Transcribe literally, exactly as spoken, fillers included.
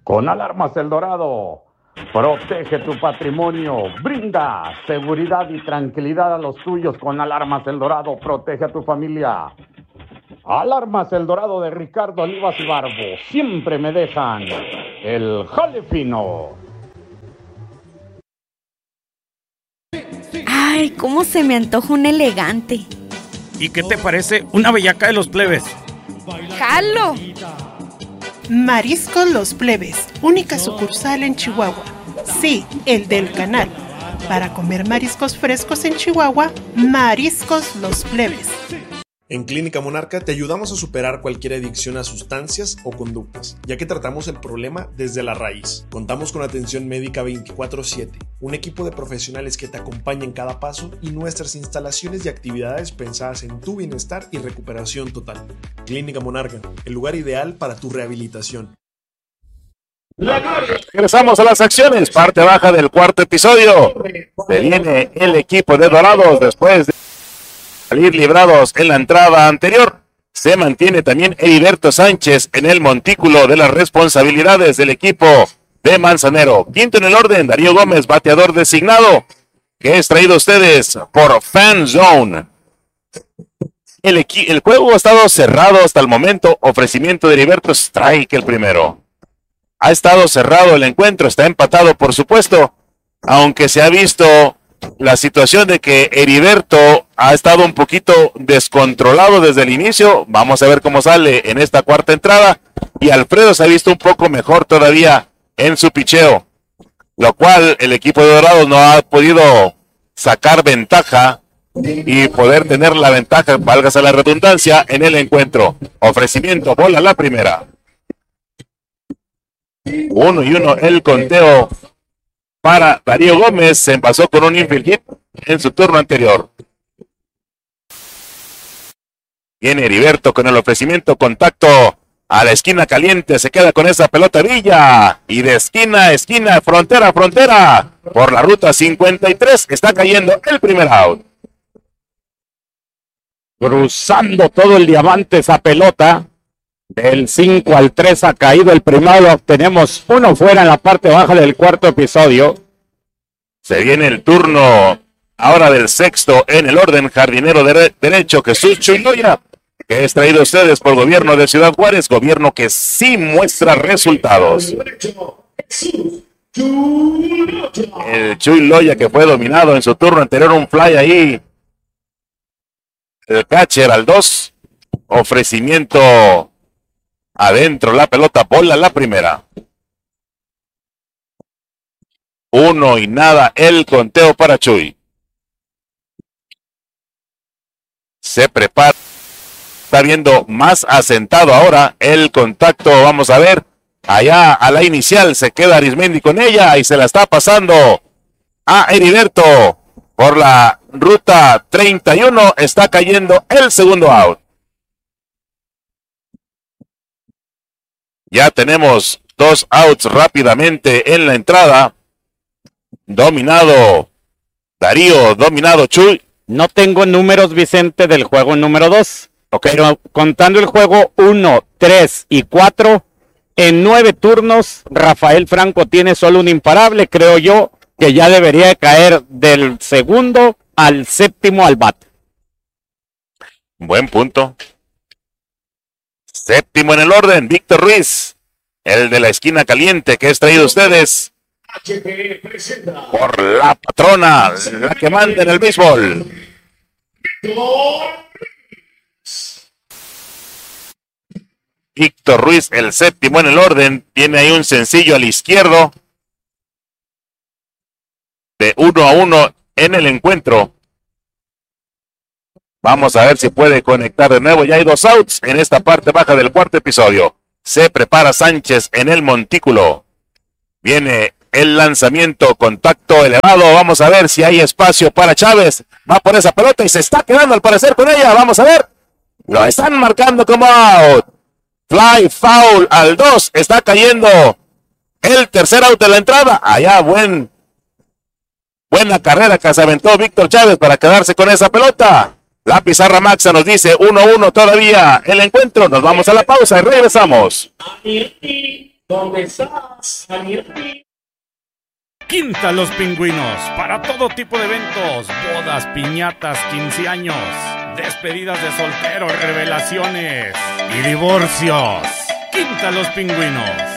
Con Alarmas El Dorado, protege tu patrimonio, brinda seguridad y tranquilidad a los tuyos. Con Alarmas El Dorado, protege a tu familia. Alarmas El Dorado de Ricardo Olivas y Barbo, siempre me dejan el jale fino. Ay, cómo se me antoja un elegante. ¿Y qué te parece una bellaca de los plebes? ¡Jalo! Mariscos Los Plebes, única sucursal en Chihuahua. Sí, el del canal. Para comer mariscos frescos en Chihuahua, Mariscos Los Plebes. En Clínica Monarca te ayudamos a superar cualquier adicción a sustancias o conductas, ya que tratamos el problema desde la raíz. Contamos con atención médica veinticuatro siete, un equipo de profesionales que te acompaña en cada paso y nuestras instalaciones y actividades pensadas en tu bienestar y recuperación total. Clínica Monarca, el lugar ideal para tu rehabilitación. Regresamos a las acciones, parte baja del cuarto episodio. Se viene el equipo de Dorados después de salir librados en la entrada anterior. Se mantiene también Heriberto Sánchez en el montículo de las responsabilidades del equipo de Manzanero. Quinto en el orden, Darío Gómez, bateador designado, que es traído a ustedes por Fan Zone. El, equi- el juego ha estado cerrado hasta el momento. Ofrecimiento de Heriberto, strike el primero. Ha estado cerrado el encuentro, está empatado por supuesto, aunque se ha visto la situación de que Heriberto ha estado un poquito descontrolado desde el inicio. Vamos a ver cómo sale en esta cuarta entrada. Y Alfredo se ha visto un poco mejor todavía en su picheo, lo cual el equipo de Dorados no ha podido sacar ventaja y poder tener la ventaja, válgase la redundancia, en el encuentro. Ofrecimiento, bola la primera. Uno y uno el conteo para Darío Gómez. Se envasó con un infield hit en su turno anterior. Viene Heriberto con el ofrecimiento, contacto a la esquina caliente, se queda con esa pelota Villa, y de esquina a esquina, frontera a frontera, por la ruta cincuenta y tres, está cayendo el primer out. Cruzando todo el diamante esa pelota. Del cinco al tres ha caído el primero. Tenemos uno fuera en la parte baja del cuarto episodio. Se viene el turno ahora del sexto en el orden, jardinero de derecho Jesús Chuiloya, que es traído a ustedes por Gobierno de Ciudad Juárez, gobierno que sí muestra resultados. El Chuiloya, que fue dominado en su turno anterior, un fly ahí. El catcher al dos, ofrecimiento adentro, la pelota, bola la primera. Uno y nada el conteo para Chuy. Se prepara. Está viendo más asentado ahora el contacto. Vamos a ver. Allá a la inicial se queda Arismendi con ella y se la está pasando a Heriberto. Por la ruta treinta y uno está cayendo el segundo out. Ya tenemos dos outs rápidamente en la entrada. Dominado Darío, dominado Chuy. No tengo números, Vicente, del juego número dos. Okay. Pero contando el juego uno, tres y cuatro, en nueve turnos, Rafael Franco tiene solo un imparable. Creo yo que ya debería caer del segundo al séptimo al bat. Buen punto. Séptimo en el orden, Víctor Ruiz, el de la esquina caliente, que es traído a ustedes por la patrona, la que manda en el béisbol. Víctor Ruiz, el séptimo en el orden, tiene ahí un sencillo al izquierdo. De uno a uno en el encuentro. Vamos a ver si puede conectar de nuevo. Ya hay dos outs en esta parte baja del cuarto episodio. Se prepara Sánchez en el montículo. Viene el lanzamiento, contacto elevado. Vamos a ver si hay espacio para Chávez. Va por esa pelota y se está quedando al parecer con ella. Vamos a ver. Lo están marcando como out. Fly foul al dos. Está cayendo el tercer out de la entrada. Allá buen, buena carrera que se aventó Víctor Chávez para quedarse con esa pelota. La pizarra Maxa nos dice uno uno todavía el encuentro. Nos vamos a la pausa y regresamos. ¿Dónde estás, Daniel? Quinta Los Pingüinos, para todo tipo de eventos, bodas, piñatas, quince años, despedidas de solteros, revelaciones y divorcios. Quinta Los Pingüinos.